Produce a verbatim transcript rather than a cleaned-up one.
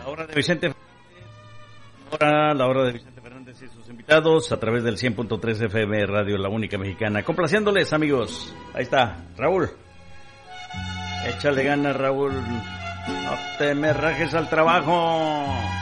hora de Vicente Ahora la hora de Vicente Fernández y sus invitados a través del cien punto tres F M Radio La Única Mexicana. Complaciéndoles, amigos. Ahí está, Raúl. Échale ganas, Raúl. No te me rajes al trabajo.